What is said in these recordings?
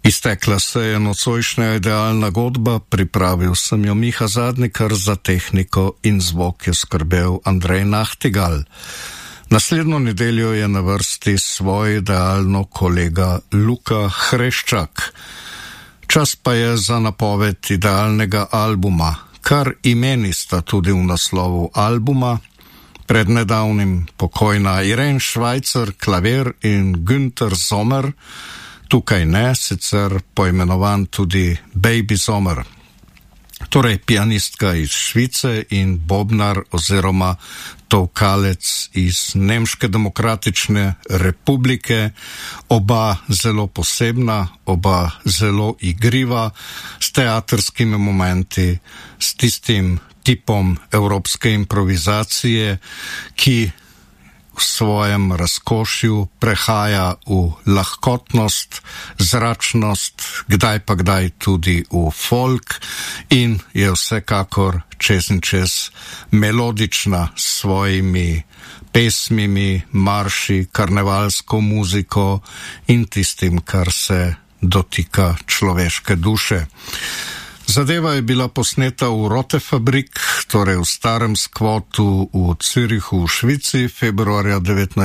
Iztekla se je nocojšnja idealna godba, pripravil sem jo Miha Zadnikar, za tehniko in zvok je skrbel Andrej Nahtigal. Naslednjo nedeljo je na vrsti svoje idealno kolega Luka Hreščak. Čas pa je za napoved idealnega albuma, kar imeni sta tudi v naslovu albuma. Pred nedavnim pokojna Irene Schweizer, klavir in Günter Sommer, tukaj ne, sicer poimenovan tudi Baby Sommer. Torej pianistka iz Švice in bobnar oziroma tovkalec iz Nemške demokratične republike, oba zelo posebna, oba zelo igriva, s teatrskimi momenti, s tistim tipom evropske improvizacije, ki v svojem razkošju prehaja v lahkotnost, zračnost, kdaj pa kdaj tudi v folk in je vsekakor čez in čez melodična s svojimi pesmimi, marši, karnevalsko muziko in tistim, kar se dotika človeške duše. Zadeva je bila posneta v Rotefabrik, torej v starem skvotu v Zürichu v Švici, februarja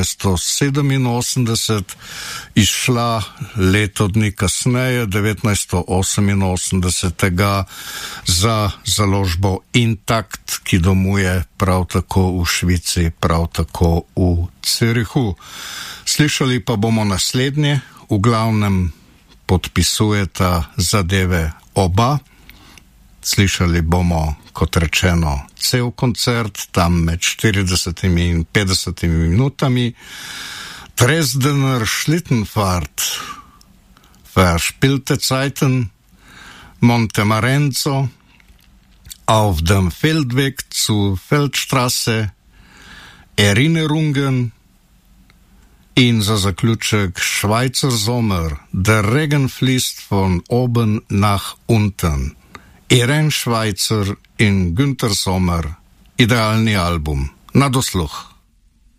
1987, izšla leto dni kasneje, 1988, za založbo Intakt, ki domuje prav tako v Švici, prav tako v Zürichu. Slišali pa bomo naslednje, v glavnem podpisujeta zadeve oba. Slišali bomo, kot rečeno, cel koncert, tam med 40 in 50 minutami. Dresdner Schlittenfahrt, verspielte Zeiten, Montemarenzo, auf dem Feldweg zur Feldstraße, Erinnerungen in za zaključek Schweizer Sommer, der Regen fließt von oben nach unten. Irene Schweizer in Günter Sommer, idealni album. Na dosluh.